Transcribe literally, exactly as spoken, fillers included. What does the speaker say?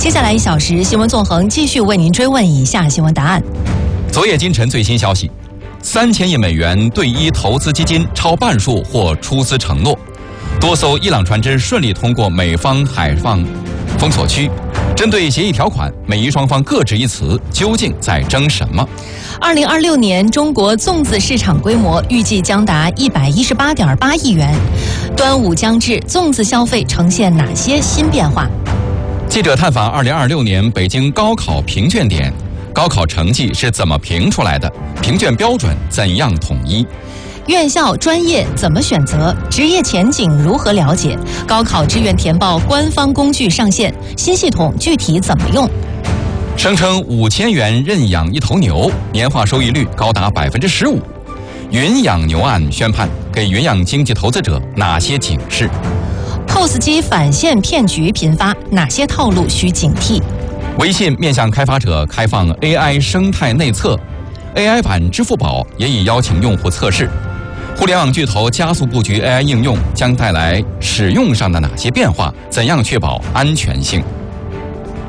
接下来一小时，新闻纵横继续为您追问以下新闻答案。 昨夜今晨最新消息，三千亿美元对伊投资基金超半数或出资承诺，多艘伊朗船只顺利通过美方海防封锁区。针对协议条款，美伊双方各执一词，究竟在争什么？ 二零二六年中国粽子市场规模预计将达一百一十八点八亿元。端午将至，粽子消费呈现哪些新变化？ 记者探访二零二六年北京高考评卷点，高考成绩是怎么评出来的？评卷标准怎样统一？ 院校专业怎么选择？职业前景如何了解？高考志愿填报官方工具上线，新系统具体怎么用？ 声称五千元认养一头牛，年化收益率高达百分之十五。云养牛案宣判，给云养经济投资者哪些警示 ？P O S 机返现骗局频发，哪些套路需警惕？ 微信面向开发者开放 A I 生态内测 ，A I 版支付宝也已邀请用户测试。互联网巨头加速布局 A I 应用，将带来使用上的哪些变化？怎样确保安全性？